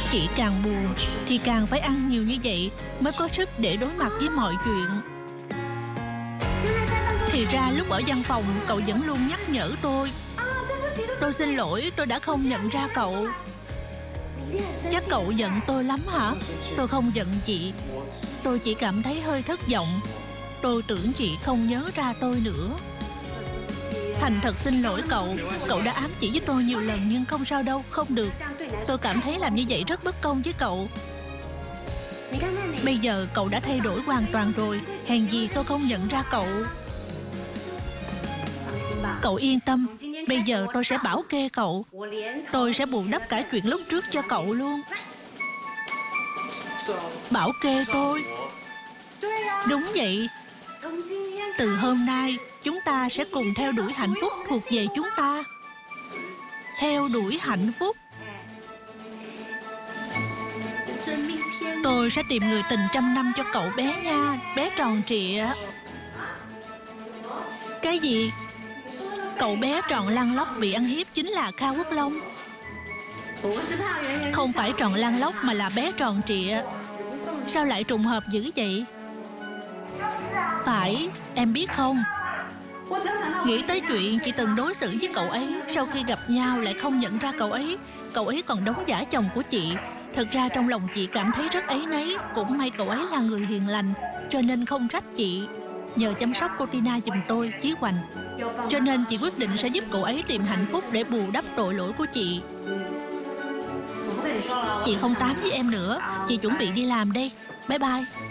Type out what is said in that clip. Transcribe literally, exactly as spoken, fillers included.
Lúc chị càng buồn thì càng phải ăn nhiều như vậy mới có sức để đối mặt với mọi chuyện. Thì ra lúc ở văn phòng cậu vẫn luôn nhắc nhở tôi. Tôi xin lỗi, tôi đã không nhận ra cậu. Chắc cậu giận tôi lắm hả? Tôi không giận chị. Tôi chỉ cảm thấy hơi thất vọng. Tôi tưởng chị không nhớ ra tôi nữa. Thành thật xin lỗi cậu. Cậu đã ám chỉ với tôi nhiều lần nhưng không sao đâu, không được. Tôi cảm thấy làm như vậy rất bất công với cậu. Bây giờ cậu đã thay đổi hoàn toàn rồi. Hèn gì tôi không nhận ra cậu. Cậu yên tâm, bây giờ tôi sẽ bảo kê cậu. Tôi sẽ bù đắp cả chuyện lúc trước cho cậu luôn. Bảo kê tôi? Đúng vậy. Từ hôm nay chúng ta sẽ cùng theo đuổi hạnh phúc thuộc về chúng ta. Theo đuổi hạnh phúc. Tôi sẽ tìm người tình trăm năm cho cậu bé nha. Bé tròn trịa. Cái gì? Cậu bé tròn lăn lóc bị ăn hiếp chính là Kha Quốc Long. Không phải tròn lăn lóc mà là bé tròn trịa. Sao lại trùng hợp dữ vậy? Phải, em biết không? Nghĩ tới chuyện chị từng đối xử với cậu ấy, sau khi gặp nhau lại không nhận ra cậu ấy. Cậu ấy còn đóng giả chồng của chị. Thật ra trong lòng chị cảm thấy rất áy náy. Cũng may cậu ấy là người hiền lành, cho nên không trách chị. Nhờ chăm sóc cô Tina giùm tôi, Chí Hoành. Cho nên chị quyết định sẽ giúp cậu ấy tìm hạnh phúc để bù đắp tội lỗi của chị. Chị không tám với em nữa. Chị chuẩn bị đi làm đây. Bye bye.